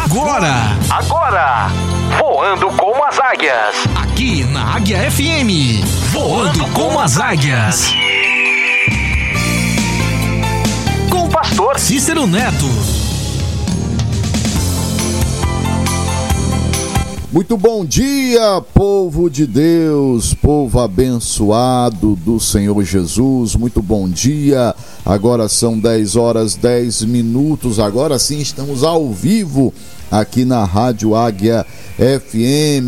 Agora, Voando com as Águias. Aqui na Águia FM. Voando com as Águias. Com o pastor Cícero Neto. Muito bom dia, povo de Deus, povo abençoado do Senhor Jesus, muito bom dia. Agora são 10 horas 10 minutos, agora sim estamos ao vivo aqui na Rádio Águia FM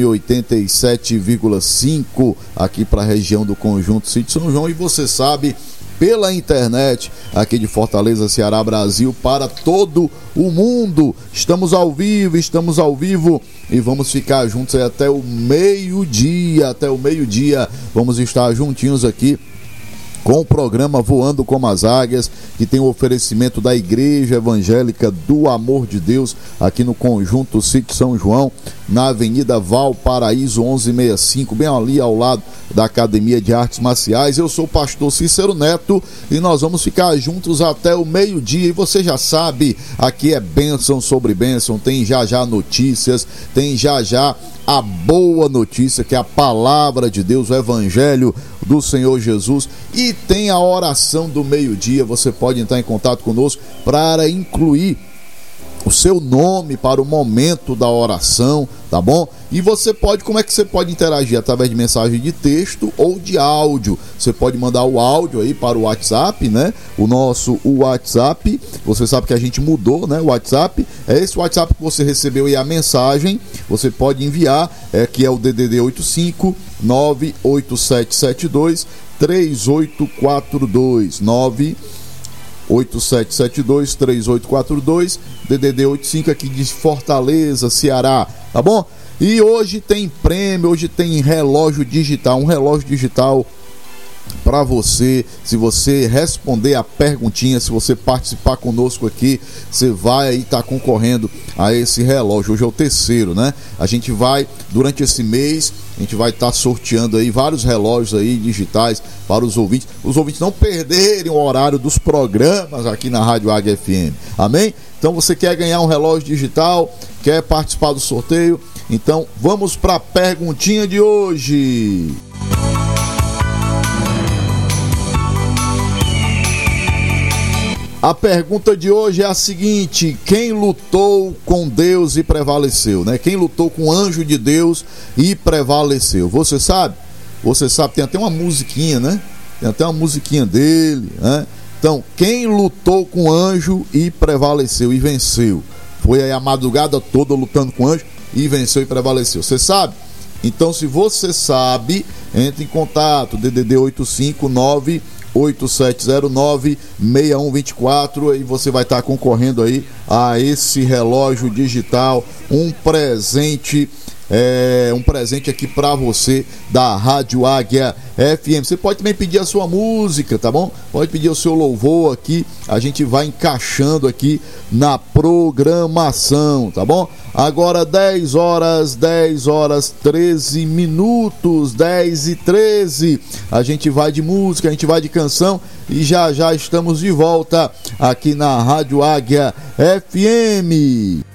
87,5, aqui para a região do Conjunto Sítio São João, e você sabe, pela internet, aqui de Fortaleza, Ceará, Brasil, para todo o mundo. Estamos ao vivo e vamos ficar juntos até o meio-dia. Vamos estar juntinhos aqui com o programa Voando com as Águias, que tem o oferecimento da Igreja Evangélica do Amor de Deus, aqui no Conjunto Sítio São João, na Avenida Valparaíso 1165, bem ali ao lado da Academia de Artes Marciais. Eu sou o pastor Cícero Neto e nós vamos ficar juntos até o meio-dia. E você já sabe, aqui é bênção sobre bênção, tem já notícias, tem já a boa notícia, que é a palavra de Deus, o Evangelho do Senhor Jesus, e tem a oração do meio-dia. Você pode entrar em contato conosco para incluir o seu nome para o momento da oração, tá bom? E você pode, como é que você pode interagir? Através de mensagem de texto ou de áudio. Você pode mandar o áudio aí para o WhatsApp, né? O WhatsApp, você sabe que a gente mudou, né? O WhatsApp, é esse WhatsApp que você recebeu aí a mensagem, você pode enviar, que é o DDD 85 98772 3842 987723842, DDD 85 aqui de Fortaleza, Ceará, tá bom? E hoje tem prêmio, hoje tem relógio digital, um relógio digital para você. Se você responder a perguntinha, se você participar conosco aqui, você vai aí estar concorrendo a esse relógio. Hoje é o terceiro, né? A gente vai, durante esse mês, a gente vai estar sorteando aí vários relógios aí digitais para os ouvintes não perderem o horário dos programas aqui na Rádio Águia FM, amém? Então você quer ganhar um relógio digital, quer participar do sorteio, então vamos para a perguntinha de hoje. A pergunta de hoje é a seguinte: quem lutou com Deus e prevaleceu, né? Quem lutou com o anjo de Deus e prevaleceu? Você sabe, tem até uma musiquinha, né? Tem até uma musiquinha dele, né? Então, quem lutou com o anjo e prevaleceu e venceu? Foi aí a madrugada toda lutando com o anjo e venceu e prevaleceu. Você sabe? Então, se você sabe, entre em contato, DDD 859 8709-6124, e você vai estar concorrendo aí a esse relógio digital, um presente aqui para você da Rádio Águia FM. Você pode também pedir a sua música, tá bom? Pode pedir o seu louvor aqui, a gente vai encaixando aqui na programação, tá bom? Agora 10 horas 13 minutos, 10h13, a gente vai de música, a gente vai de canção e já estamos de volta aqui na Rádio Águia FM.